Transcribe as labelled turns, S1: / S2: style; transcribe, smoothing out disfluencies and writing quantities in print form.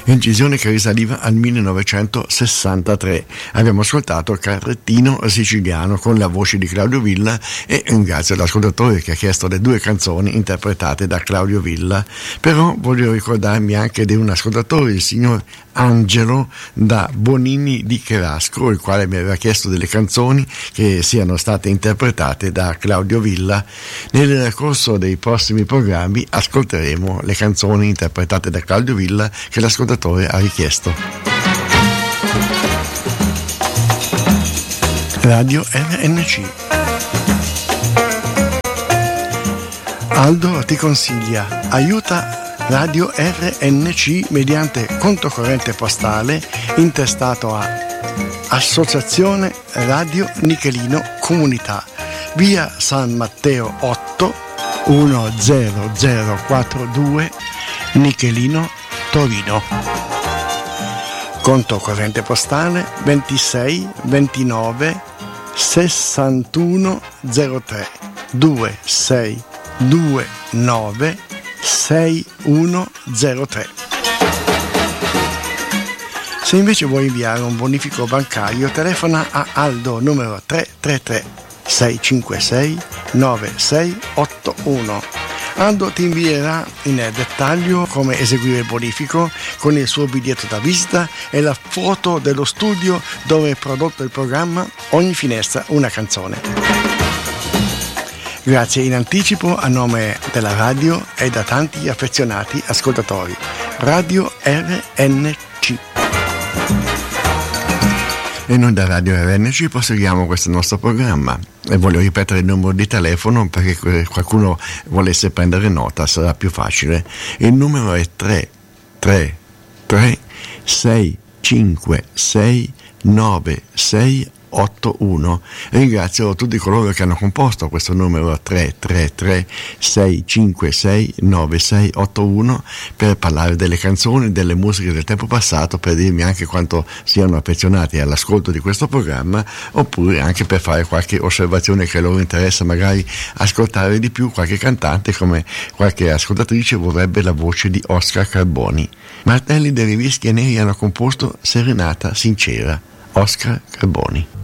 S1: incisione che risaliva al 1963. Abbiamo ascoltato Carrettino siciliano con la voce di Claudio Villa e ringrazio l'ascoltatore che ha chiesto le due canzoni interpretate da Claudio Villa. Però voglio ricordarmi anche di un ascoltatore, il signor Angelo da Bonini di Cherasco, il quale mi aveva chiesto delle canzoni che siano state interpretate da Claudio Villa. Nel corso dei prossimi programmi ascolteremo le canzoni interpretate da Claudio Villa che l'ascoltatore ha richiesto. Radio RNC. Aldo ti consiglia, aiuta Radio RNC mediante conto corrente postale intestato a Associazione Radio Nichelino Comunità, via San Matteo 8 10042 Nichelino, Torino. Conto corrente postale 26 29 61 03 2629 6103. Se invece vuoi inviare un bonifico bancario, telefona a Aldo numero 333 656 9681. Aldo ti invierà in dettaglio come eseguire il bonifico con il suo biglietto da visita e la foto dello studio dove è prodotto il programma Ogni finestra una canzone. Grazie in anticipo a nome della radio e da tanti affezionati ascoltatori. Radio RNC. E noi da Radio RNC proseguiamo questo nostro programma e voglio ripetere il numero di telefono perché qualcuno volesse prendere nota, sarà più facile. Il numero è 333 656 9681. Ringrazio tutti coloro che hanno composto questo numero 333 656 9681 per parlare delle canzoni, delle musiche del tempo passato, per dirmi anche quanto siano affezionati all'ascolto di questo programma, oppure anche per fare qualche osservazione che loro interessa, magari ascoltare di più qualche cantante, come qualche ascoltatrice vorrebbe la voce di Oscar Carboni. Martelli dei Rischi e Neri hanno composto Serenata Sincera. Oscar Carboni.